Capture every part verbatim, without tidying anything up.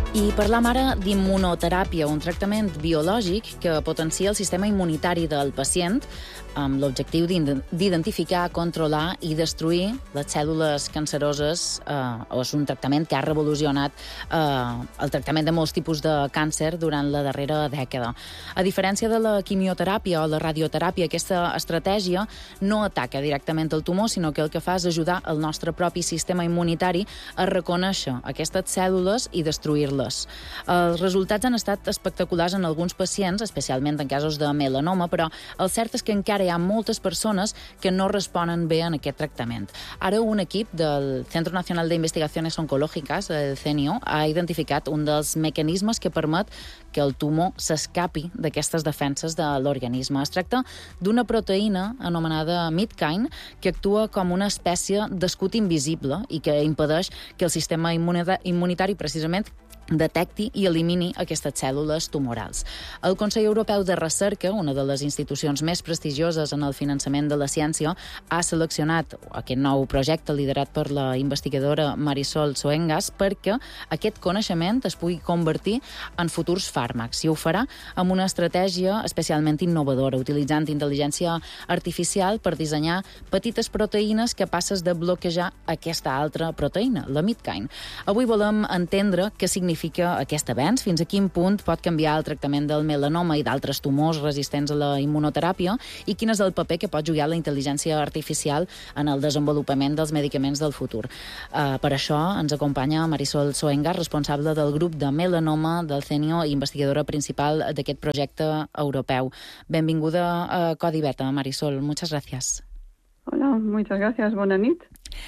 I parlam ara d'immunoteràpia, un tractament biològic que potencia el sistema immunitari del pacient amb l'objectiu d'identificar, controlar i destruir les cèl·lules canceroses. Eh, és un tractament que ha revolucionat eh, el tractament de molts tipus de càncer durant la darrera dècada. A diferència de la quimioteràpia o la radioteràpia, aquesta estratègia no ataca directament el tumor, sinó que el que fa és ajudar el nostre propi sistema immunitari a reconèixer aquestes cèl·lules i destruir-les. Els resultats han estat espectaculars en alguns pacients, especialment en casos de melanoma, però el cert és que encara hi ha moltes persones que no responen bé en aquest tractament. Ara un equip del Centro Nacional de Investigaciones Oncológicas, el C N I O, ha identificat un dels mecanismes que permet que el tumor s'escapi d'aquestes defenses de l'organisme. Es tracta d'una proteïna anomenada Midkine que actua com una espècie d'escut invisible i que impedeix que el sistema immunitari precisament detecti i elimini aquestes cèl·lules tumorals. El Consell Europeu de Recerca, una de les institucions més prestigioses en el finançament de la ciència, ha seleccionat aquest nou projecte liderat per la investigadora Marisol Soengas perquè aquest coneixement es pugui convertir en futurs fàrmacs, i ho farà amb una estratègia especialment innovadora, utilitzant intel·ligència artificial per dissenyar petites proteïnes capaces de bloquejar aquesta altra proteïna, la Midkine. Avui volem entendre què significa aquest avenç, fins a quin punt pot canviar el tractament del melanoma i d'altres tumors resistents a la immunoteràpia i quin és el paper que pot jugar la intel·ligència artificial en el desenvolupament dels medicaments del futur. Uh, per això ens acompanya Marisol Soengas, responsable del grup de melanoma del C N I O i investigadora principal d'aquest projecte europeu. Benvinguda a Codi Beta, Marisol. Muchas gracias. Hola, muchas gracias. Buena nit.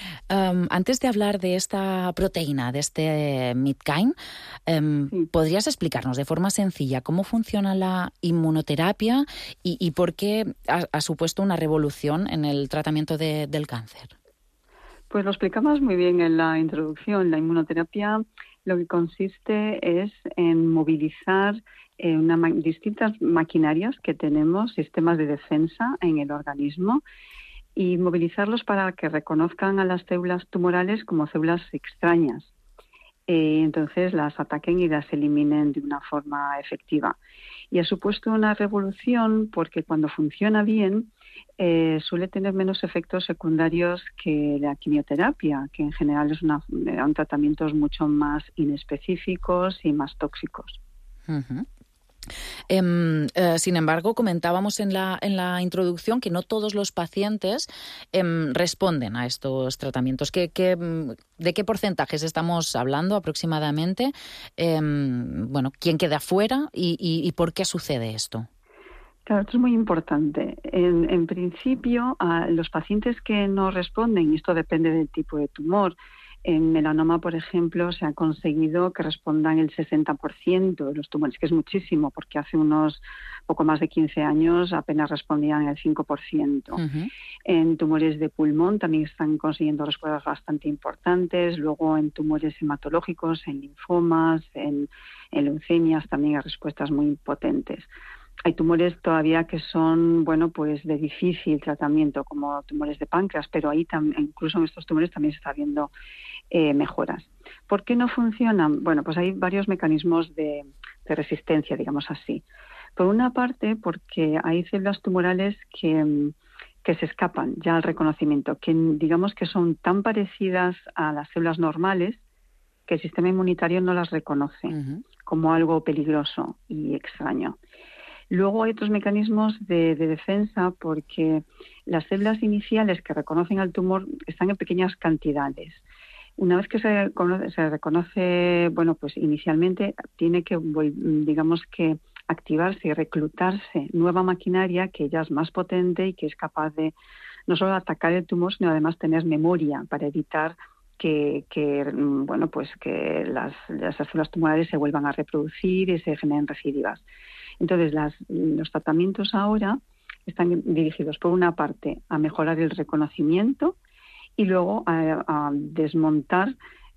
Um, antes de hablar de esta proteína, de este Midkine, um, sí. ¿podrías explicarnos de forma sencilla cómo funciona la inmunoterapia y, y por qué ha, ha supuesto una revolución en el tratamiento de, del cáncer? Pues lo explicamos muy bien en la introducción. La inmunoterapia lo que consiste es en movilizar eh, una, distintas maquinarias que tenemos, sistemas de defensa en el organismo, y movilizarlos para que reconozcan a las células tumorales como células extrañas. Eh, entonces las ataquen y las eliminen de una forma efectiva. Y ha supuesto una revolución porque cuando funciona bien eh, suele tener menos efectos secundarios que la quimioterapia, que en general es una, eran tratamientos mucho más inespecíficos y más tóxicos. Uh-huh. Eh, eh, sin embargo, comentábamos en la, en la introducción que no todos los pacientes eh, responden a estos tratamientos. ¿Qué, qué, ¿De qué porcentajes estamos hablando aproximadamente? Eh, bueno, ¿quién queda fuera y, y, y por qué sucede esto? Claro, esto es muy importante. En, en principio, a los pacientes que no responden, y esto depende del tipo de tumor, en melanoma, por ejemplo, se ha conseguido que respondan el sesenta por ciento de los tumores, que es muchísimo, porque hace unos poco más de quince años apenas respondían el cinco por ciento. Uh-huh. En tumores de pulmón también están consiguiendo respuestas bastante importantes. Luego en tumores hematológicos, en linfomas, en, en leucemias también hay respuestas muy potentes. Hay tumores todavía que son, bueno, pues de difícil tratamiento, como tumores de páncreas, pero ahí tam- incluso en estos tumores también se está viendo eh, mejoras. ¿Por qué no funcionan? Bueno, pues hay varios mecanismos de, de resistencia, digamos así. Por una parte, porque hay células tumorales que, que se escapan ya al reconocimiento, que digamos que son tan parecidas a las células normales que el sistema inmunitario no las reconoce uh-huh. como algo peligroso y extraño. Luego hay otros mecanismos de, de defensa porque las células iniciales que reconocen al tumor están en pequeñas cantidades. Una vez que se reconoce, se reconoce bueno, pues inicialmente tiene que, digamos que, activarse y reclutarse nueva maquinaria que ya es más potente y que es capaz de no solo atacar el tumor, sino además tener memoria para evitar que, que bueno, pues que las, las células tumorales se vuelvan a reproducir y se generen recidivas. Entonces, las, los tratamientos ahora están dirigidos, por una parte, a mejorar el reconocimiento y luego a, a desmontar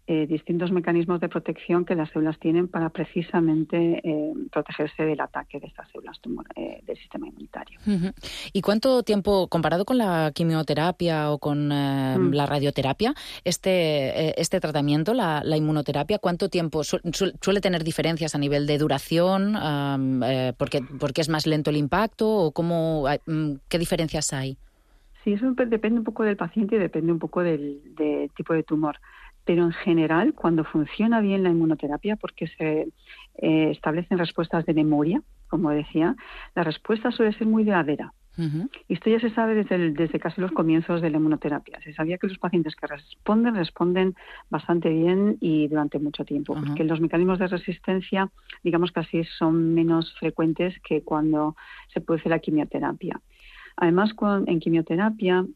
eh, distintos mecanismos de protección que las células tienen para precisamente eh, protegerse del ataque de estas células tumor, eh, del sistema inmunitario. Uh-huh. ¿Y cuánto tiempo, comparado con la quimioterapia o con eh, mm. la radioterapia, este, eh, este tratamiento, la, la inmunoterapia, cuánto tiempo su, su, suele tener diferencias a nivel de duración? Um, eh, porque, ¿Porque es más lento el impacto o cómo, um, qué diferencias hay? Sí, eso depende un poco del paciente y depende un poco del, del tipo de tumor. Pero en general, cuando funciona bien la inmunoterapia, porque se eh, establecen respuestas de memoria, como decía, la respuesta suele ser muy duradera. Uh-huh. Y esto ya se sabe desde, el, desde casi los comienzos de la inmunoterapia. Se sabía que los pacientes que responden, responden bastante bien y durante mucho tiempo, uh-huh. porque los mecanismos de resistencia, digamos que así son menos frecuentes que cuando se produce la quimioterapia. Además, con, en quimioterapia,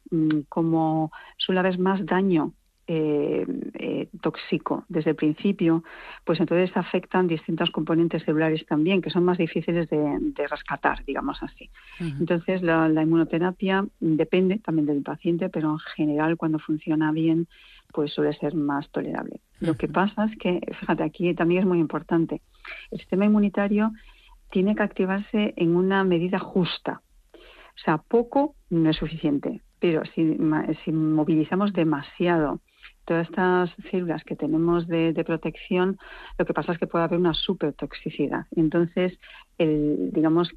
como suele haber más daño Eh, eh, tóxico desde el principio, pues entonces afectan distintos componentes celulares también, que son más difíciles de, de rescatar, digamos así. Uh-huh. Entonces, la, la inmunoterapia depende también del paciente, pero en general, cuando funciona bien, pues suele ser más tolerable. Uh-huh. Lo que pasa es que, fíjate, aquí también es muy importante, el sistema inmunitario tiene que activarse en una medida justa. O sea, poco no es suficiente, pero si, si movilizamos demasiado todas estas células que tenemos de, de protección, lo que pasa es que puede haber una supertoxicidad. Entonces, el, digamos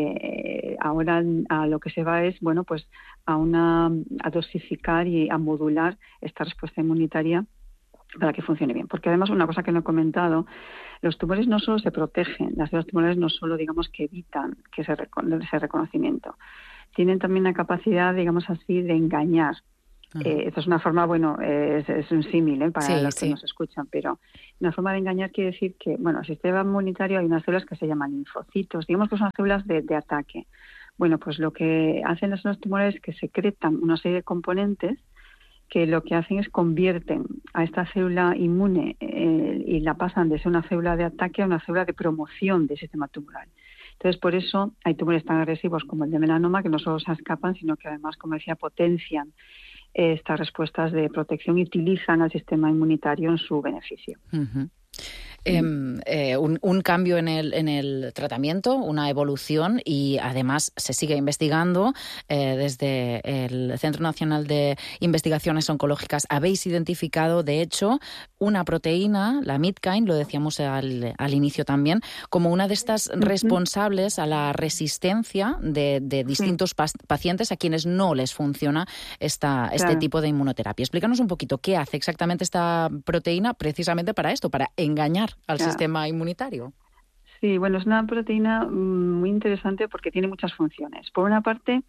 que ahora a lo que se va es, bueno, pues a una a dosificar y a modular esta respuesta inmunitaria para que funcione bien. Porque además, una cosa que no he comentado, los tumores no solo se protegen, las células tumorales no solo, digamos, que evitan que ese, ese reconocimiento, tienen también la capacidad, digamos así, de engañar. Uh-huh. Eh, esto es una forma, bueno, eh, es, es un símil ¿eh? para sí, los que sí. nos escuchan, pero una forma de engañar quiere decir que, bueno, en el sistema inmunitario hay unas células que se llaman linfocitos, digamos que son células de, de ataque. Bueno, pues lo que hacen las células tumorales es que secretan una serie de componentes que lo que hacen es convierten a esta célula inmune eh, y la pasan de ser una célula de ataque a una célula de promoción del sistema tumoral. Entonces, por eso hay tumores tan agresivos como el de melanoma que no solo se escapan, sino que además, como decía, potencian estas respuestas de protección y utilizan al sistema inmunitario en su beneficio. Uh-huh. Eh, eh, un, un cambio en el, en el tratamiento, una evolución, y además se sigue investigando eh, desde el Centro Nacional de Investigaciones Oncológicas. Habéis identificado, de hecho, una proteína, la Midkind, lo decíamos al, al inicio también, como una de estas uh-huh. responsables a la resistencia de, de distintos sí. pa- pacientes a quienes no les funciona esta, este claro. tipo de inmunoterapia. Explícanos un poquito qué hace exactamente esta proteína precisamente para esto, para engañar al claro. sistema inmunitario. Sí, bueno, es una proteína muy interesante porque tiene muchas funciones. Por una parte,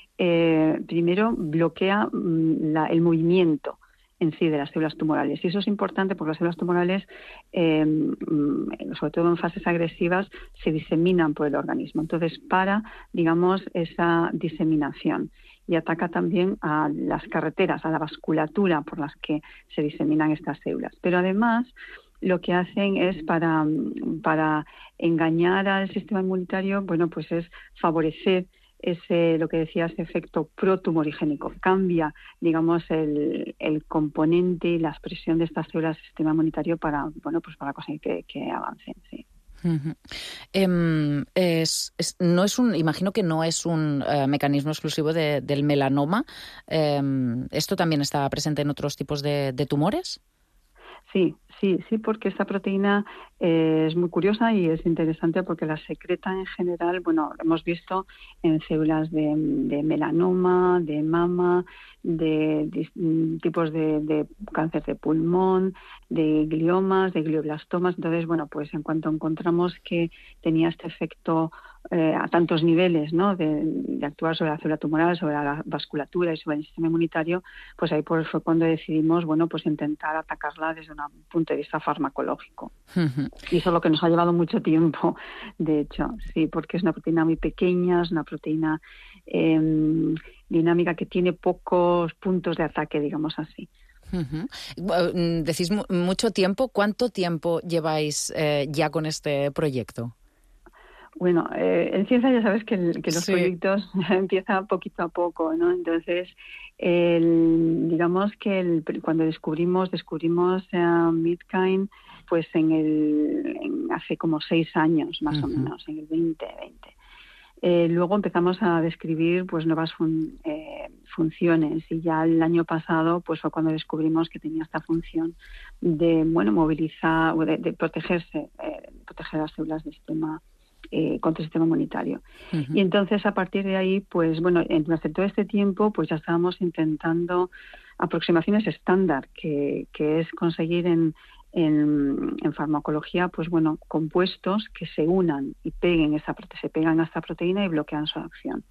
eh, primero bloquea la, el movimiento en sí de las células tumorales. Y eso es importante porque las células tumorales, eh, sobre todo en fases agresivas, se diseminan por el organismo. Entonces, para, digamos, esa diseminación. Y ataca también a las carreteras, a la vasculatura por las que se diseminan estas células. Pero además, lo que hacen es para, para engañar al sistema inmunitario, bueno, pues es favorecer ese, lo que decía, ese efecto protumorigénico. Cambia, digamos, el, el componente y la expresión de estas células del sistema inmunitario para, bueno, pues para conseguir que, que avancen, sí. Uh-huh. Eh, es, es, no es un, imagino que no es un uh, mecanismo exclusivo de, del melanoma. Eh, ¿Esto también está presente en otros tipos de, de tumores? Sí, sí, sí, porque esta proteína eh, es muy curiosa y es interesante porque la secreta en general, bueno, hemos visto en células de, de melanoma, de mama, de, de tipos de, de cáncer de pulmón, de gliomas, de glioblastomas. Entonces, bueno, pues en cuanto encontramos que tenía este efecto eh, a tantos niveles, ¿no?, de, de actuar sobre la célula tumoral, sobre la vasculatura y sobre el sistema inmunitario, pues ahí pues fue cuando decidimos, bueno, pues intentar atacarla desde un punto de vista farmacológico. Uh-huh. Y eso es lo que nos ha llevado mucho tiempo, de hecho, sí, porque es una proteína muy pequeña, es una proteína eh, dinámica que tiene pocos puntos de ataque, digamos así. Uh-huh. Decís mucho tiempo. ¿Cuánto tiempo lleváis eh, ya con este proyecto? Bueno, eh, en ciencia ya sabes que, el, que los sí. proyectos empiezan poquito a poco, ¿no? Entonces, el, digamos que el, cuando descubrimos descubrimos uh, Midkind, pues en el en hace como seis años más uh-huh. o menos, en el veinte veinte. Eh, luego empezamos a describir pues nuevas fun, eh, funciones y ya el año pasado pues fue cuando descubrimos que tenía esta función de bueno movilizar o de, de protegerse, eh, proteger las células del sistema eh, contra el sistema inmunitario. Uh-huh. Y entonces a partir de ahí pues bueno durante todo este tiempo pues ya estábamos intentando aproximaciones estándar que, que es conseguir en En, en farmacología, pues bueno, compuestos que se unan y peguen esa se pegan a esta proteína y bloquean su acción.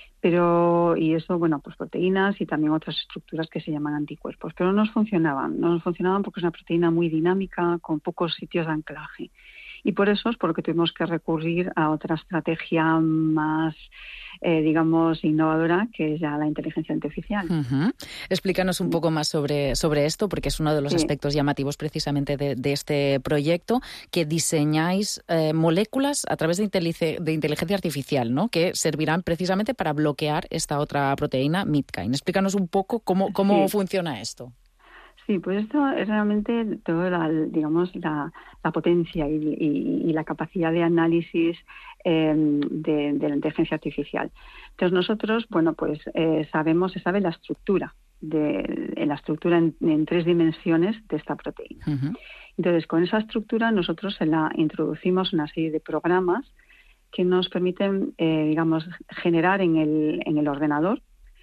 Pero, y eso, bueno, pues proteínas y también otras estructuras que se llaman anticuerpos. Pero no nos funcionaban, no nos funcionaban porque es una proteína muy dinámica, con pocos sitios de anclaje. Y por eso es por lo que tuvimos que recurrir a otra estrategia más, eh, digamos, innovadora, que es ya la inteligencia artificial. Uh-huh. Explícanos un poco más sobre, sobre esto, porque es uno de los sí. aspectos llamativos precisamente de, de este proyecto, que diseñáis eh, moléculas a través de, intelic- de inteligencia artificial, ¿no? Que servirán precisamente para bloquear esta otra proteína, Midkind. Explícanos un poco cómo, cómo sí. funciona esto. Sí, pues esto es realmente toda la, digamos, la, la potencia y, y, y la capacidad de análisis eh, de, de la inteligencia artificial. Entonces nosotros, bueno, pues eh, sabemos, se sabe la estructura, de, la estructura en, en tres dimensiones de esta proteína. Uh-huh. Entonces, con esa estructura nosotros se la introducimos una serie de programas que nos permiten, eh, digamos, generar en el, en el ordenador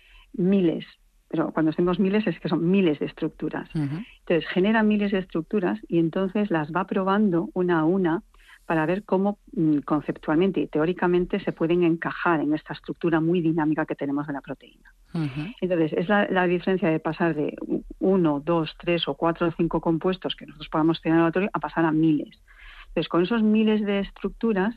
miles. Pero cuando decimos miles es que son miles de estructuras. Uh-huh. Entonces genera miles de estructuras y entonces las va probando una a una para ver cómo mm, conceptualmente y teóricamente se pueden encajar en esta estructura muy dinámica que tenemos de la proteína. Uh-huh. Entonces es la, la diferencia de pasar de uno, dos, tres o cuatro o cinco compuestos que nosotros podamos tener en el laboratorio a pasar a miles. Entonces con esos miles de estructuras,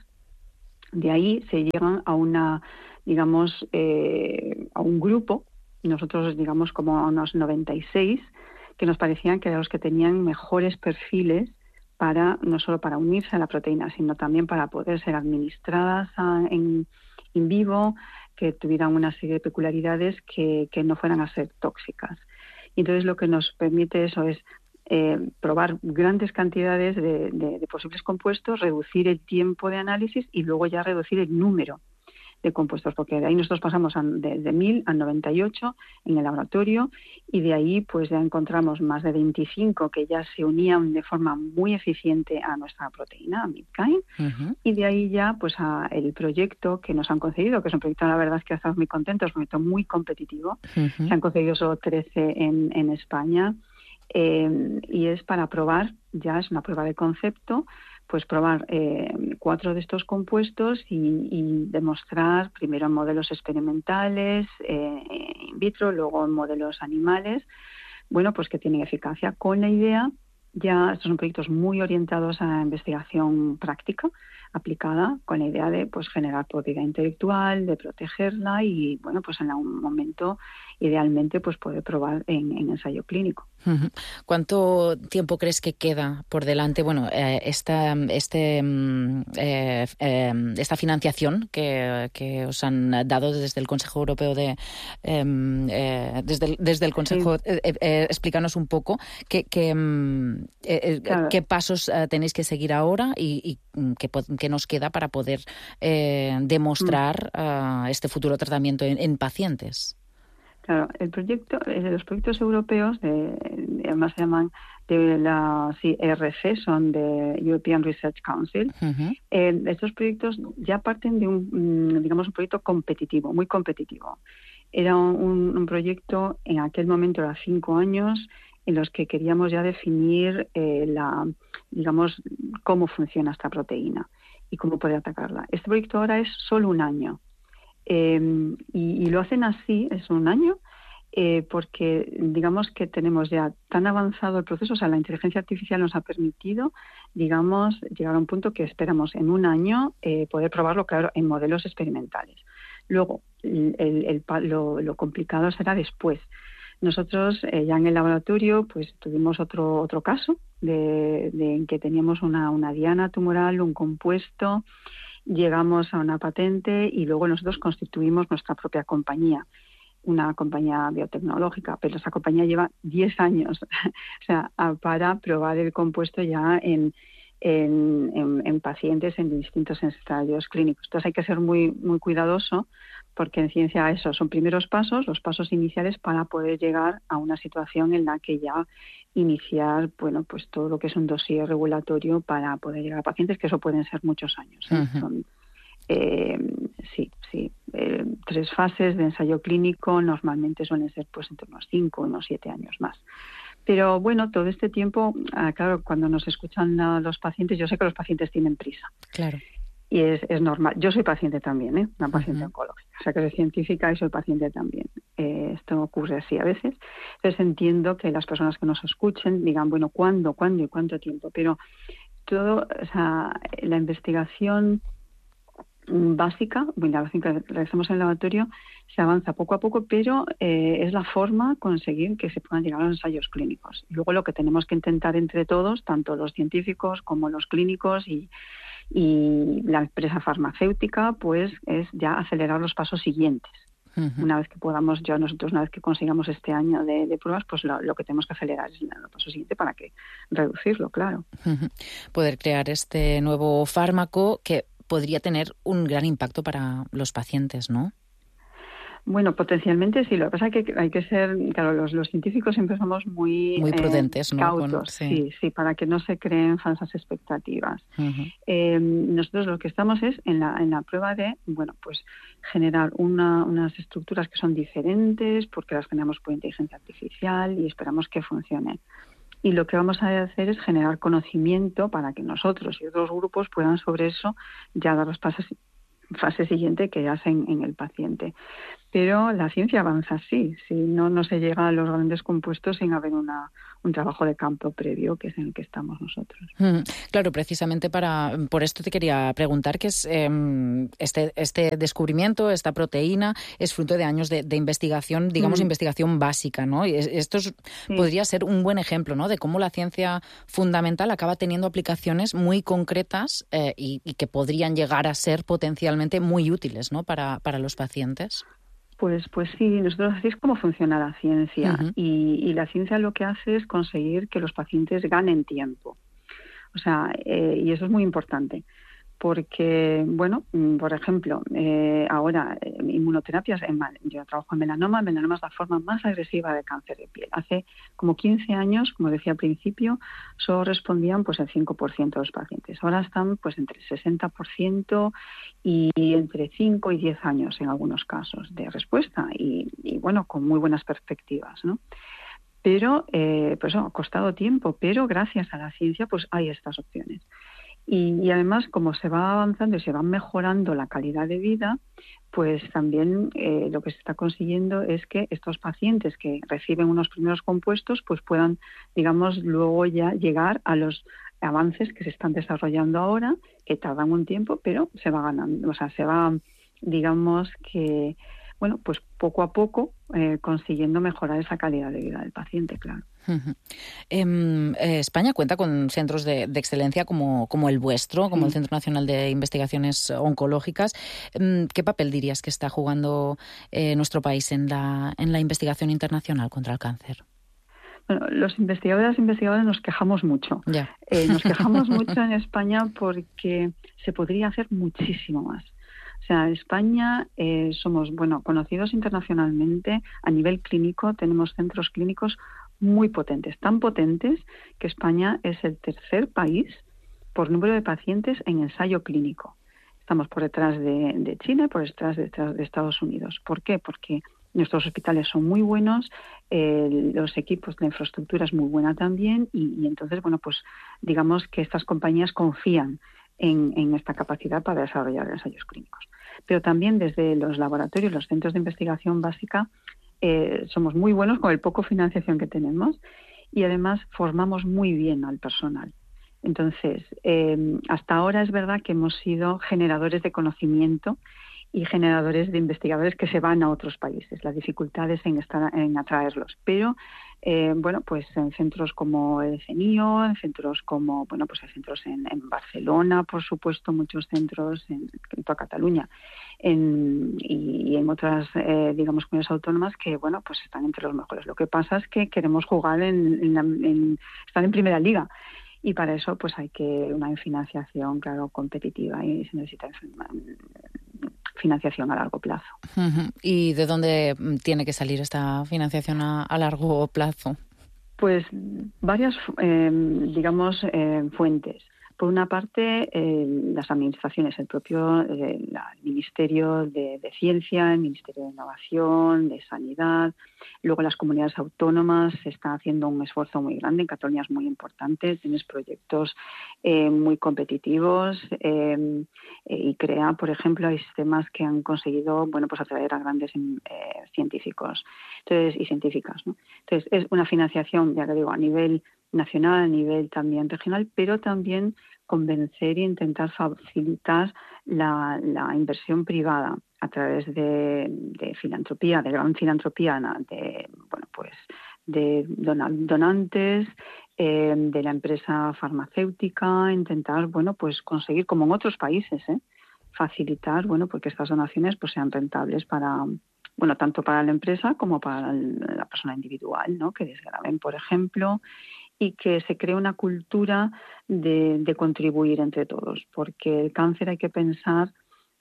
de ahí se llegan a una, digamos, eh, a un grupo. Nosotros, digamos, como unos noventa y seis, que nos parecían que eran los que tenían mejores perfiles para no solo para unirse a la proteína, sino también para poder ser administradas a, en in vivo, que tuvieran una serie de peculiaridades que, que no fueran a ser tóxicas. Y entonces lo que nos permite eso es eh, probar grandes cantidades de, de, de posibles compuestos, reducir el tiempo de análisis y luego ya reducir el número de compuestos, porque de ahí nosotros pasamos a, de, de mil a noventa y ocho en el laboratorio y de ahí pues ya encontramos más de veinticinco que ya se unían de forma muy eficiente a nuestra proteína, a Midkind, uh-huh. y de ahí ya pues a el proyecto que nos han concedido, que es un proyecto, la verdad es que estamos muy contentos, un proyecto muy competitivo, uh-huh. se han concedido solo trece en, en España, eh, y es para probar, ya es una prueba de concepto, pues probar eh, cuatro de estos compuestos y, y demostrar primero en modelos experimentales, eh, in vitro, luego en modelos animales, bueno, pues que tienen eficacia con la idea, ya estos son proyectos muy orientados a investigación práctica aplicada, con la idea de pues generar propiedad intelectual, de protegerla y bueno, pues en algún momento idealmente pues poder probar en, en ensayo clínico. ¿Cuánto tiempo crees que queda por delante? Bueno, eh, esta, este, eh, eh, esta financiación que, que os han dado desde el Consejo Europeo de, eh, eh, desde, el, desde el Consejo, sí. eh, eh, explícanos un poco qué, qué, eh, claro. qué pasos eh, tenéis que seguir ahora y, y qué, qué nos queda para poder eh, demostrar mm. uh, este futuro tratamiento en, en pacientes. Claro, el proyecto, los proyectos europeos, de, de, además se llaman de la sí, E R C, son de European Research Council. Uh-huh. Eh, estos proyectos ya parten de un, digamos, un proyecto competitivo, muy competitivo. Era un, un proyecto, en aquel momento era cinco años, en los que queríamos ya definir eh, la, digamos, cómo funciona esta proteína y cómo poder atacarla. Este proyecto ahora es solo un año. Eh, y, y lo hacen así, es un año, eh, porque digamos que tenemos ya tan avanzado el proceso, o sea, la inteligencia artificial nos ha permitido, digamos, llegar a un punto que esperamos en un año eh, poder probarlo, claro, en modelos experimentales. Luego, el, el, el, lo, lo complicado será después. Nosotros eh, ya en el laboratorio pues tuvimos otro otro caso de, de en que teníamos una, una diana tumoral, un compuesto, llegamos a una patente y luego nosotros constituimos nuestra propia compañía, una compañía biotecnológica, pero esa compañía lleva diez años o sea, para probar el compuesto ya en, en, en, en pacientes en distintos ensayos clínicos. Entonces hay que ser muy, muy cuidadoso, porque en ciencia eso son primeros pasos, los pasos iniciales para poder llegar a una situación en la que ya iniciar, bueno, pues todo lo que es un dossier regulatorio para poder llegar a pacientes, que eso pueden ser muchos años, ¿eh? Uh-huh. Son, eh, sí, sí, eh, tres fases de ensayo clínico normalmente suelen ser pues entre unos cinco y unos siete años más. Pero bueno, todo este tiempo, ah, claro, cuando nos escuchan a los pacientes, yo sé que los pacientes tienen prisa. Claro. Y es, es normal. Yo soy paciente también, ¿eh? Una paciente uh-huh. oncológica. O sea, que soy científica y soy paciente también. Eh, esto ocurre así a veces. Entonces entiendo que las personas que nos escuchen digan, bueno, ¿cuándo, cuándo y cuánto tiempo? Pero todo, o sea, la investigación básica, bueno, la que realizamos en el laboratorio, se avanza poco a poco, pero eh, es la forma conseguir que se puedan llegar a los ensayos clínicos. Y luego lo que tenemos que intentar entre todos, tanto los científicos como los clínicos y y la empresa farmacéutica, pues es ya acelerar los pasos siguientes. Uh-huh. Una vez que podamos, ya nosotros una vez que consigamos este año de, de pruebas, pues lo, lo que tenemos que acelerar es el paso siguiente para que reducirlo, claro. Uh-huh. Poder crear este nuevo fármaco que podría tener un gran impacto para los pacientes, ¿no? Bueno, potencialmente sí. Lo que pasa es que hay que ser, claro, los, los científicos siempre somos muy, muy prudentes, eh, ¿no? cautos, Con, sí. sí, sí, para que no se creen falsas expectativas. Uh-huh. Eh, nosotros lo que estamos es en la, en la prueba de, bueno, pues generar una, unas estructuras que son diferentes, porque las generamos por inteligencia artificial y esperamos que funcionen. Y lo que vamos a hacer es generar conocimiento para que nosotros y otros grupos puedan sobre eso ya dar los pasos fase siguiente que hacen en el paciente. Pero la ciencia avanza así, si no, no se llega a los grandes compuestos sin haber una, un trabajo de campo previo, que es en el que estamos nosotros. Mm, claro, precisamente para por esto te quería preguntar, que es eh, este, este descubrimiento, esta proteína, es fruto de años de, de investigación, digamos, mm. investigación básica, ¿no? Y esto es, sí. podría ser un buen ejemplo, ¿no?, de cómo la ciencia fundamental acaba teniendo aplicaciones muy concretas eh, y, y que podrían llegar a ser potencialmente muy útiles, ¿no?, para, para los pacientes. Pues, pues sí, nosotros así es como funciona la ciencia. Uh-huh. y, y la ciencia lo que hace es conseguir que los pacientes ganen tiempo. O sea, eh, y eso es muy importante. Porque, bueno, por ejemplo, eh, ahora eh, inmunoterapias, en, yo trabajo en melanoma, melanoma es la forma más agresiva de cáncer de piel. Hace como quince años, como decía al principio, solo respondían pues el cinco por ciento de los pacientes. Ahora están pues entre el sesenta por ciento y entre cinco y diez años en algunos casos de respuesta y, y bueno, con muy buenas perspectivas, ¿no? Pero, eh, pues ha costado tiempo, pero gracias a la ciencia pues hay estas opciones. Y, y además, como se va avanzando y se va mejorando la calidad de vida, pues también eh, lo que se está consiguiendo es que estos pacientes que reciben unos primeros compuestos pues puedan, digamos, luego ya llegar a los avances que se están desarrollando ahora, que tardan un tiempo, pero se va ganando, o sea, se va, digamos que, bueno, pues poco a poco eh, consiguiendo mejorar esa calidad de vida del paciente, claro. Uh-huh. Eh, eh, España cuenta con centros de, de excelencia como, como el vuestro, como sí. el Centro Nacional de Investigaciones Oncológicas. Eh, ¿Qué papel dirías que está jugando eh, nuestro país en la, en la investigación internacional contra el cáncer? Bueno, los investigadores e investigadores nos quejamos mucho. Yeah. Eh, nos quejamos mucho en España porque se podría hacer muchísimo más. O sea, España eh, somos, bueno, conocidos internacionalmente a nivel clínico, tenemos centros clínicos muy potentes, tan potentes que España es el tercer país por número de pacientes en ensayo clínico. Estamos por detrás de, de China, por detrás de, de Estados Unidos. ¿Por qué? Porque nuestros hospitales son muy buenos, eh, los equipos, la infraestructura es muy buena también y, y entonces, bueno, pues digamos que estas compañías confían en, en esta capacidad para desarrollar ensayos clínicos. Pero también desde los laboratorios, los centros de investigación básica, Eh, somos muy buenos con el poco financiación que tenemos y además formamos muy bien al personal. Entonces, eh, hasta ahora es verdad que hemos sido generadores de conocimiento y generadores de investigadores que se van a otros países. La dificultad es en, estar, en atraerlos. Pero, eh, bueno, pues en centros como el CENIO, en centros como, bueno, pues hay centros en, en Barcelona, por supuesto, muchos centros en, en toda Cataluña en, y, y en otras, eh, digamos, comunidades autónomas que, bueno, pues están entre los mejores. Lo que pasa es que queremos jugar en, en, en estar en primera liga. Y para eso pues hay que una financiación, claro, competitiva y se necesita financiación a largo plazo. Uh-huh. ¿Y de dónde tiene que salir esta financiación a, a largo plazo? Pues varias, eh, digamos, eh, fuentes. Por una parte, eh, las administraciones, el propio eh, la, el Ministerio de, de Ciencia, el Ministerio de Innovación, de Sanidad. Luego las comunidades autónomas se están haciendo un esfuerzo muy grande. En Cataluña es muy importante. Tienes proyectos eh, muy competitivos eh, y crea, por ejemplo, hay sistemas que han conseguido, bueno, pues atraer a grandes eh, científicos, entonces y científicas, ¿no? Entonces es una financiación, ya que digo, a nivel nacional, a nivel también regional, pero también convencer e intentar facilitar la, la inversión privada a través de, de filantropía, de gran filantropía, de bueno pues de donantes, eh, de la empresa farmacéutica, intentar bueno pues conseguir, como en otros países, ¿eh? facilitar bueno porque estas donaciones pues sean rentables para bueno tanto para la empresa como para la persona individual, ¿no? Que desgraven, por ejemplo, y que se cree una cultura de, de contribuir entre todos, porque el cáncer hay que pensar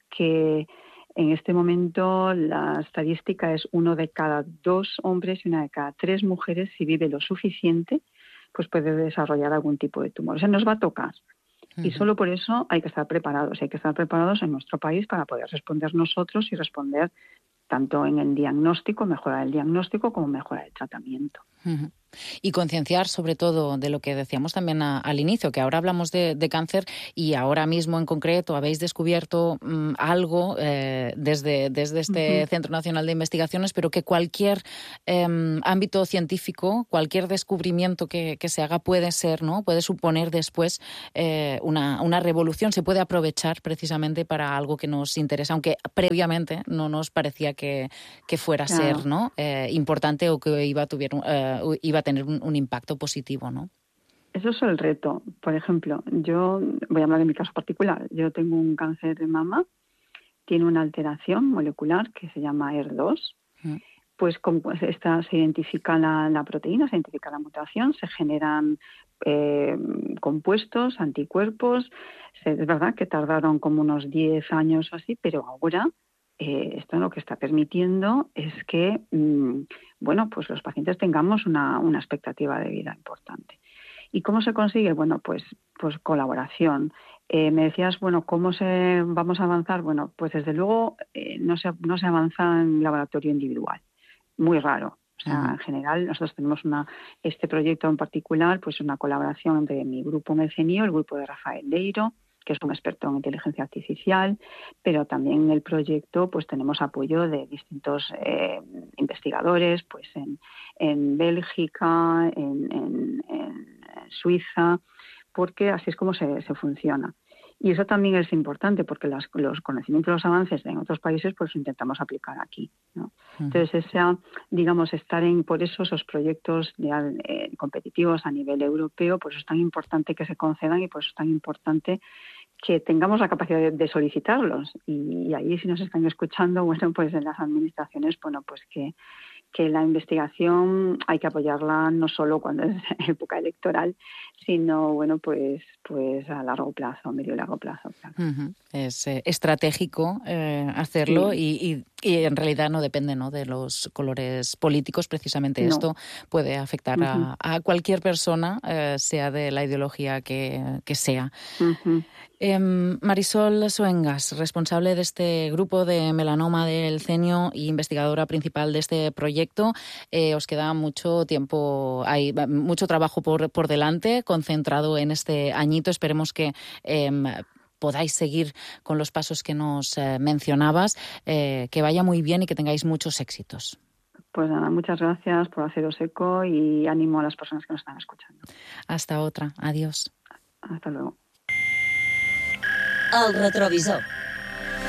que en este momento la estadística es uno de cada dos hombres y una de cada tres mujeres, si vive lo suficiente, pues puede desarrollar algún tipo de tumor. O sea, nos va a tocar. Uh-huh. Y solo por eso hay que estar preparados. Hay que estar preparados en nuestro país para poder responder nosotros y responder tanto en el diagnóstico, mejorar el diagnóstico, como mejorar el tratamiento. Uh-huh. Y concienciar sobre todo de lo que decíamos también a, al inicio, que ahora hablamos de, de cáncer y ahora mismo en concreto habéis descubierto um, algo eh, desde, desde este uh-huh. Centro Nacional de Investigaciones, pero que cualquier eh, ámbito científico, cualquier descubrimiento que, que se haga puede ser, ¿no? Puede suponer después eh, una, una revolución, se puede aprovechar precisamente para algo que nos interesa, aunque previamente no nos parecía que, que fuera a claro. ser, ¿no? eh, importante o que iba a, tuviera, uh, iba a tener un, un impacto positivo, ¿no? Eso es el reto. Por ejemplo, yo voy a hablar de mi caso particular. Yo tengo un cáncer de mama, tiene una alteración molecular que se llama E R dos. Mm. Pues como esta, se identifica la, la proteína, se identifica la mutación, se generan eh, compuestos, anticuerpos. Es verdad que tardaron como unos diez años o así, pero ahora Eh, esto lo que está permitiendo es que, mmm, bueno, pues los pacientes tengamos una, una expectativa de vida importante. ¿Y cómo se consigue? Bueno, pues, pues colaboración. Eh, me decías, bueno, ¿cómo se vamos a avanzar? Bueno, pues desde luego eh, no se, no se avanza en laboratorio individual. Muy raro. O sea, uh-huh. en general nosotros tenemos una este proyecto en particular, pues una colaboración entre mi grupo en el CENIO, el grupo de Rafael Leiro, que es un experto en inteligencia artificial, pero también en el proyecto pues tenemos apoyo de distintos eh, investigadores pues en, en Bélgica, en, en, en Suiza, porque así es como se, se funciona. Y eso también es importante porque las, los conocimientos, los avances en otros países, pues intentamos aplicar aquí, ¿no? Uh-huh. Entonces, esa, digamos, estar en, por eso esos proyectos ya, eh, competitivos a nivel europeo, pues es tan importante que se concedan y por eso es tan importante que tengamos la capacidad de, de solicitarlos. Y, y ahí, si nos están escuchando, bueno, pues en las administraciones, bueno, pues que que la investigación hay que apoyarla no solo cuando es época electoral, sino bueno pues pues a largo plazo, a medio y largo plazo. Claro. Uh-huh. Es eh, estratégico eh, hacerlo sí. y, y, y en realidad no depende, ¿no?, de los colores políticos. Precisamente no. Esto puede afectar uh-huh. a, a cualquier persona, eh, sea de la ideología que, que sea. Uh-huh. Eh, Marisol Soengas, responsable de este grupo de melanoma del CENIO y investigadora principal de este proyecto. Eh, os queda mucho tiempo, hay mucho trabajo por, por delante, concentrado en este añito. Esperemos que eh, podáis seguir con los pasos que nos eh, mencionabas, eh, que vaya muy bien y que tengáis muchos éxitos. Pues nada, muchas gracias por haceros eco y ánimo a las personas que nos están escuchando. Hasta otra. Adiós. Hasta luego. El retrovisor.